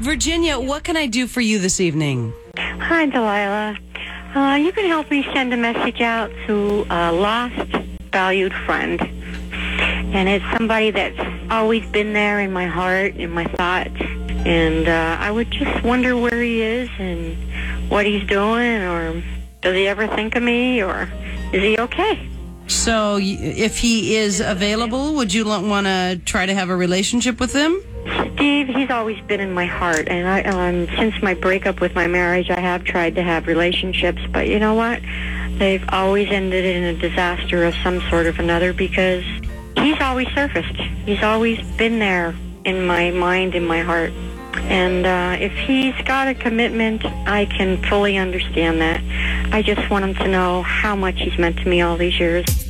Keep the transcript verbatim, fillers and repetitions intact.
Virginia, what can I do for you this evening? Hi, Delilah. Uh, you can help me send a message out to a lost, valued friend. And it's somebody that's always been there in my heart, in my thoughts. And uh, I would just wonder where he is and what he's doing, or does he ever think of me, or is he okay? So y- if he is available, would you want to try to have a relationship with him? Steve, he's always been in my heart, and I, um, since my breakup with my marriage, I have tried to have relationships, but you know what? They've always ended in a disaster of some sort of another, because he's always surfaced. He's always been there in my mind, in my heart. And uh, if he's got a commitment, I can fully understand that. I just want him to know how much he's meant to me all these years.